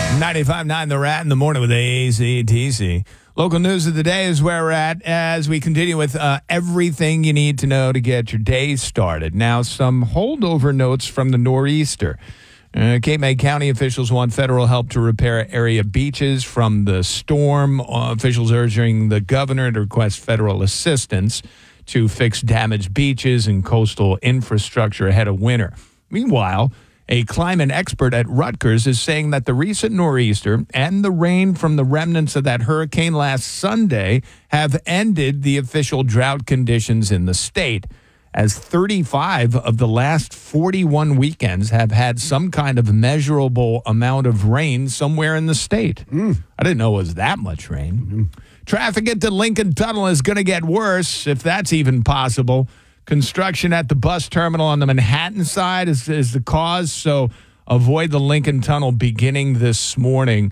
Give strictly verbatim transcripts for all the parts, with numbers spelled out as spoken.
ninety-five point nine The Rat in the morning with A C T C. Local news of the day is where we're at as we continue with uh, everything you need to know to get your day started. Now, some holdover notes from the nor'easter. Uh, Cape May County officials want federal help to repair area beaches from the storm. Uh, officials urging the governor to request federal assistance to fix damaged beaches and coastal infrastructure ahead of winter. Meanwhile, a climate expert at Rutgers is saying that the recent nor'easter and the rain from the remnants of that hurricane last Sunday have ended the official drought conditions in the state, as thirty-five of the last forty-one weekends have had some kind of measurable amount of rain somewhere in the state. Mm. I didn't know it was that much rain. Mm-hmm. Traffic at the Lincoln Tunnel is going to get worse, if that's even possible. Construction at the bus terminal on the Manhattan side is, is the cause, so avoid the Lincoln Tunnel beginning this morning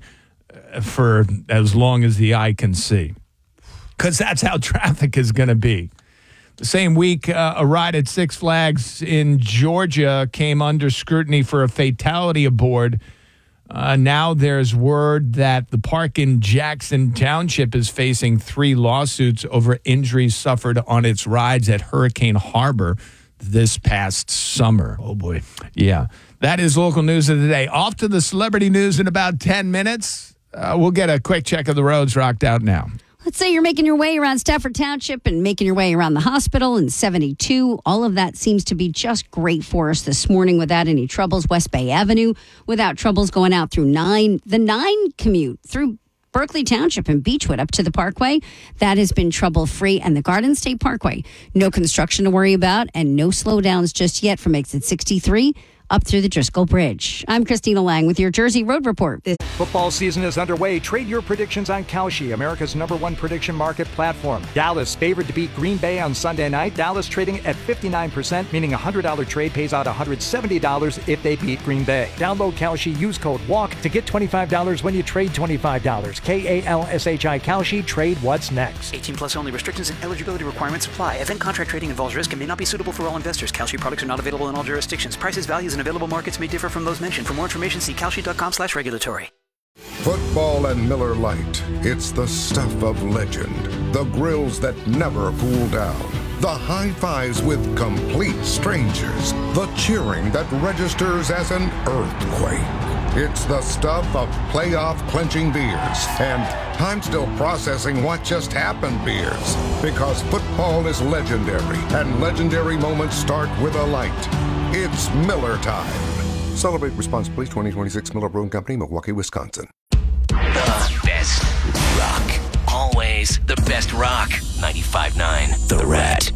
for as long as the eye can see, because that's how traffic is going to be. The same week, uh, a ride at Six Flags in Georgia came under scrutiny for a fatality aboard. Uh, now there's word that the park in Jackson Township is facing three lawsuits over injuries suffered on its rides at Hurricane Harbor this past summer. Oh, boy. Yeah. That is local news of the day. Off to the celebrity news in about ten minutes. Uh, we'll get a quick check of the roads rocked out now. Let's say you're making your way around Stafford Township and making your way around the hospital in seventy-two. All of that seems to be just great for us this morning without any troubles. West Bay Avenue without troubles going out through nine. The nine commute through Berkeley Township and Beechwood up to the Parkway, that has been trouble-free. And the Garden State Parkway, no construction to worry about and no slowdowns just yet from exit sixty-three up through the Driscoll Bridge. I'm Christina Lang with your Jersey Road Report. Football season is underway. Trade your predictions on Kalshi, America's number one prediction market platform. Dallas favored to beat Green Bay on Sunday night. Dallas trading at fifty-nine percent, meaning a one hundred dollars trade pays out one hundred seventy dollars if they beat Green Bay. Download Kalshi, use code WALK to get twenty-five dollars when you trade twenty-five dollars. K A L S H I Kalshi, trade what's next. eighteen plus only. Restrictions and eligibility requirements apply. Event contract trading involves risk and may not be suitable for all investors. Kalshi products are not available in all jurisdictions. Prices, values, and available markets may differ from those mentioned. For more information, see kalshi.com slash regulatory. Football and Miller Lite. It's the stuff of legend. The grills that never cool down. The high fives with complete strangers. The cheering that registers as an earthquake. It's the stuff of playoff clinching beers and I'm still processing what just happened beers. Because football is legendary and legendary moments start with a light. It's Miller time. Celebrate responsibly. twenty twenty-six Miller Brewing Company, Milwaukee, Wisconsin. The best rock. Always the best rock. ninety-five point nine The Rat.